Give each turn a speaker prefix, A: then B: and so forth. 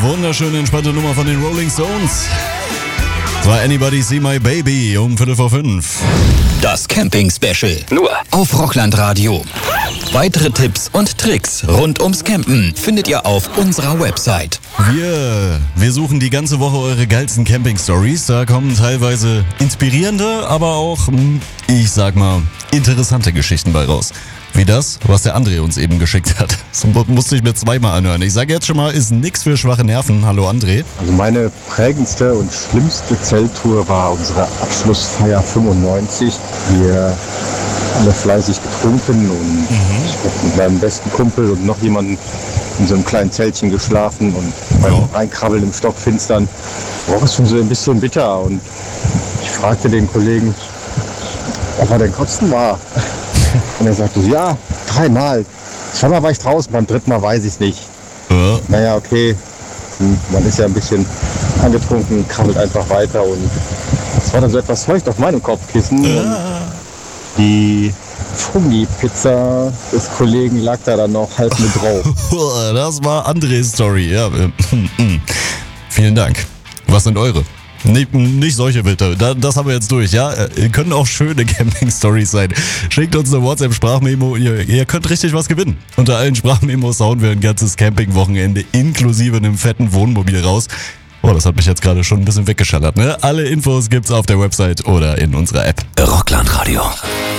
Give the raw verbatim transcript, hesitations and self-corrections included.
A: wunderschöne, entspannte Nummer von den Rolling Stones. Das war Anybody See My Baby um Viertel vor fünf.
B: Das Camping-Special. Nur auf Rockland Radio. Weitere Tipps und Tricks rund ums Campen findet ihr auf unserer Website.
A: Wir, wir suchen die ganze Woche eure geilsten Camping-Stories. Da kommen teilweise inspirierende, aber auch, ich sag mal, interessante Geschichten bei raus. Wie das, was der André uns eben geschickt hat. Das musste ich mir zweimal anhören. Ich sage jetzt schon mal, ist nix für schwache Nerven. Hallo André.
C: Also meine prägendste und schlimmste Zelttour war unsere Abschlussfeier fünfundneunzig. Wir alle fleißig getrunken und mhm. ich habe mit meinem besten Kumpel und noch jemanden in so einem kleinen Zeltchen geschlafen und beim
A: ja.
C: Reinkrabbeln im Stockfinstern war es schon so ein bisschen bitter und ich fragte den Kollegen, ob er denn kotzen war. Und er sagte, ja, dreimal. Zweimal war ich draußen, beim dritten Mal weiß ich es nicht.
A: Ja.
C: Naja, okay, man ist ja ein bisschen angetrunken, krabbelt einfach weiter und es war dann so etwas feucht auf meinem Kopfkissen.
A: Ja.
C: Die Fungi-Pizza des Kollegen lag da dann noch halb mit drauf.
A: Das war Andres Story, ja. Vielen Dank. Was sind eure? Nee, nicht solche bitte. Das haben wir jetzt durch, ja? Können auch schöne Camping-Stories sein. Schickt uns eine WhatsApp-Sprachmemo. Ihr, ihr könnt richtig was gewinnen. Unter allen Sprachmemos hauen wir ein ganzes Camping-Wochenende inklusive einem fetten Wohnmobil raus. Oh, das hat mich jetzt gerade schon ein bisschen weggeschallert, ne? Alle Infos gibt's auf der Website oder in unserer App.
B: Rockland Radio.